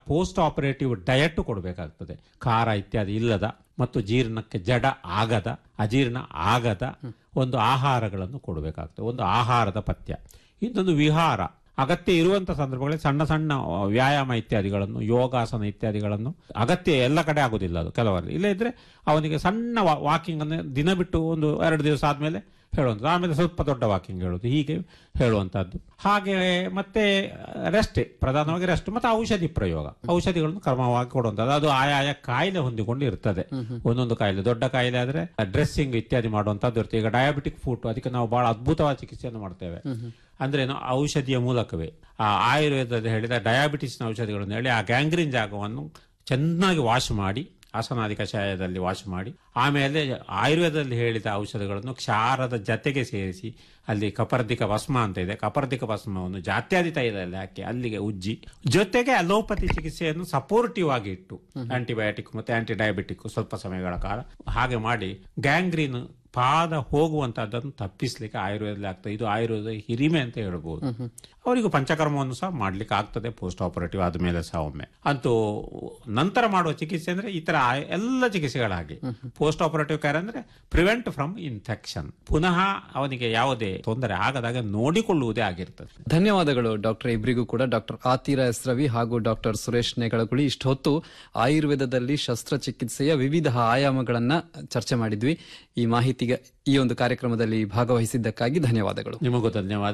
Post operative diet ಕೊಡಬೇಕಾಗ್ತದೆ. ಖಾರ ಇತ್ಯಾದಿ ಇಲ್ಲದ ಮತ್ತು ಜೀರ್ಣಕ್ಕೆ ಜಡ ಆಗದ, ಅಜೀರ್ಣ ಆಗದ ಒಂದು ಆಹಾರಗಳನ್ನು ಕೊಡಬೇಕಾಗ್ತದೆ. ಒಂದು ಆಹಾರದ ಪಥ್ಯ. ಇನ್ನೊಂದು ವಿಹಾರ. ಅಗತ್ಯ ಇರುವಂತಹ ಸಂದರ್ಭಗಳಲ್ಲಿ ಸಣ್ಣ ಸಣ್ಣ ವ್ಯಾಯಾಮ ಇತ್ಯಾದಿಗಳನ್ನು, ಯೋಗಾಸನ ಇತ್ಯಾದಿಗಳನ್ನು, ಅಗತ್ಯ ಎಲ್ಲ ಕಡೆ ಆಗುದಿಲ್ಲ ಅದು ಕೆಲವರಲ್ಲಿ. ಇಲ್ಲ ಇದ್ರೆ ಅವನಿಗೆ ಸಣ್ಣ ವಾಕಿಂಗ್ ಅನ್ನು ದಿನ ಬಿಟ್ಟು ಒಂದು 2 ದಿವಸ ಆದ್ಮೇಲೆ ಹೇಳುವಂಥದ್ದು, ಆಮೇಲೆ ಸ್ವಲ್ಪ ದೊಡ್ಡ ವಾಕಿಂಗ್ ಹೇಳೋದು, ಹೀಗೆ ಹೇಳುವಂತಹದ್ದು. ಹಾಗೆ ಮತ್ತೆ ರೆಸ್ಟ್, ಪ್ರಧಾನವಾಗಿ ರೆಸ್ಟ್ ಮತ್ತು ಔಷಧಿ ಪ್ರಯೋಗ, ಔಷಧಿಗಳನ್ನು ಕ್ರಮವಾಗಿ ಕೊಡುವಂಥದ್ದು. ಅದು ಆಯಾಯ ಕಾಯಿಲೆ ಹೊಂದಿಕೊಂಡು ಇರ್ತದೆ. ಒಂದೊಂದು ಕಾಯಿಲೆ, ದೊಡ್ಡ ಕಾಯಿಲೆ ಆದ್ರೆ ಡ್ರೆಸ್ಸಿಂಗ್ ಇತ್ಯಾದಿ ಮಾಡುವಂತದ್ದು ಇರ್ತದೆ. ಈಗ ಡಯಾಬಿಟಿಕ್ ಫುಟ್, ಅದಕ್ಕೆ ನಾವು ಬಹಳ ಅದ್ಭುತವಾದ ಚಿಕಿತ್ಸೆಯನ್ನು ಮಾಡ್ತೇವೆ. ಅಂದ್ರೆ ಔಷಧಿಯ ಮೂಲಕವೇ ಆ ಆಯುರ್ವೇದದ ಹೇಳಿದ ಡಯಾಬಿಟಿಸ್ನ ಔಷಧಿಗಳನ್ನು ಹೇಳಿ ಆ ಗ್ಯಾಂಗ್ರೀನ್ ಜಾಗವನ್ನು ಚೆನ್ನಾಗಿ ವಾಶ್ ಮಾಡಿ, ಆಸನಾದಿ ಕಷಾಯದಲ್ಲಿ ವಾಶ್ ಮಾಡಿ, ಆಮೇಲೆ ಆಯುರ್ವೇದದಲ್ಲಿ ಹೇಳಿದ ಔಷಧಗಳನ್ನು ಕ್ಷಾರದ ಜತೆಗೆ ಸೇರಿಸಿ, ಅಲ್ಲಿ ಕಪರ್ದಿಕ ಭಸ್ಮ ಅಂತ ಇದೆ, ಕಪರ್ದಿಕ ಭಸ್ಮವನ್ನು ಜಾತ್ಯಾದಿ ತೈಲದಲ್ಲಿ ಹಾಕಿ ಅಲ್ಲಿಗೆ ಉಜ್ಜಿ, ಜೊತೆಗೆ ಅಲೋಪತಿ ಚಿಕಿತ್ಸೆಯನ್ನು ಸಪೋರ್ಟಿವ್ ಆಗಿ ಇಟ್ಟು, ಆಂಟಿಬಯೋಟಿಕ್ ಮತ್ತೆ ಆಂಟಿ ಡಯಾಬಿಟಿಕ್ ಸ್ವಲ್ಪ ಸಮಯಗಳ ಕಾಲ ಹಾಗೆ ಮಾಡಿ ಗ್ಯಾಂಗ್ರೀನ್ ಪಾದ ಹೋಗುವಂತಹದ್ದನ್ನು ತಪ್ಪಿಸ್ಲಿಕ್ಕೆ ಆಯುರ್ವೇದದಲ್ಲಿ ಆಗ್ತದೆ. ಇದು ಆಯುರ್ವೇದ ಹಿರಿಮೆ ಅಂತ ಹೇಳ್ಬೋದು. ಅವರಿಗೂ ಪಂಚಕರ್ಮವನ್ನು ಸಹ ಮಾಡ್ಲಿಕ್ಕೆ ಆಗ್ತದೆ ಪೋಸ್ಟ್ ಆಪರೇಟಿವ್ ಆದ್ಮೇಲೆ ಸಹ ಒಮ್ಮೆ. ಅಂತೂ ನಂತರ ಮಾಡುವ ಚಿಕಿತ್ಸೆ ಅಂದ್ರೆ ಈ ತರ ಎಲ್ಲ ಚಿಕಿತ್ಸೆಗಳ ಹಾಗೆ ಪೋಸ್ಟ್ ಆಪರೇಟಿವ್ ಕೇರ್ ಅಂದ್ರೆ ಪ್ರಿವೆಂಟ್ ಫ್ರಮ್ ಇನ್ಫೆಕ್ಷನ್, ಪುನಃ ಅವನಿಗೆ ಯಾವುದೇ ತೊಂದರೆ ಆಗದಾಗ ನೋಡಿಕೊಳ್ಳುವುದೇ ಆಗಿರ್ತದೆ. ಧನ್ಯವಾದಗಳು ಡಾಕ್ಟರ್. ಇಬ್ಬರಿಗೂ ಕೂಡ ಡಾಕ್ಟರ್ ಆತಿರ ಎಸ್ ರವಿ ಹಾಗೂ ಡಾಕ್ಟರ್ ಸುರೇಶ್ ನೇಗಳಗುಳಿ ಇಷ್ಟು ಹೊತ್ತು ಆಯುರ್ವೇದದಲ್ಲಿ ಶಸ್ತ್ರಚಿಕಿತ್ಸೆಯ ವಿವಿಧ ಆಯಾಮಗಳನ್ನ ಚರ್ಚೆ ಮಾಡಿದ್ವಿ. ಈ ಮಾಹಿತಿಗೆ ಈ ಒಂದು ಕಾರ್ಯಕ್ರಮದಲ್ಲಿ ಭಾಗವಹಿಸಿದ್ದಕ್ಕಾಗಿ ಧನ್ಯವಾದಗಳು. ನಿಮಗೂ ಧನ್ಯವಾದ.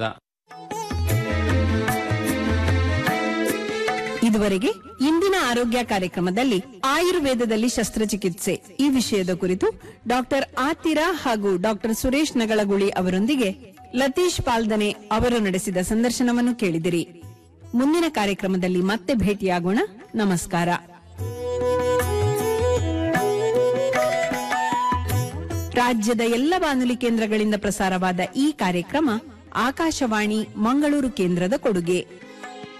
ಇದುವರೆಗೆ ಇಂದಿನ ಆರೋಗ್ಯ ಕಾರ್ಯಕ್ರಮದಲ್ಲಿ ಆಯುರ್ವೇದದಲ್ಲಿ ಶಸ್ತ್ರಚಿಕಿತ್ಸೆ ಈ ವಿಷಯದ ಕುರಿತು ಡಾಕ್ಟರ್ ಆತಿರ ಹಾಗೂ ಡಾಕ್ಟರ್ ಸುರೇಶ್ ನಗಳಗುಳಿ ಅವರೊಂದಿಗೆ ಲತೀಶ್ ಪಾಲ್ದನೆ ಅವರು ನಡೆಸಿದ ಸಂದರ್ಶನವನ್ನು ಕೇಳಿದಿರಿ. ಮುಂದಿನ ಕಾರ್ಯಕ್ರಮದಲ್ಲಿ ಮತ್ತೆ ಭೇಟಿಯಾಗೋಣ. ನಮಸ್ಕಾರ. ರಾಜ್ಯದ ಎಲ್ಲ ಬಾನುಲಿ ಕೇಂದ್ರಗಳಿಂದ ಪ್ರಸಾರವಾದ ಈ ಕಾರ್ಯಕ್ರಮ ಆಕಾಶವಾಣಿ ಮಂಗಳೂರು ಕೇಂದ್ರದ ಕೊಡುಗೆ.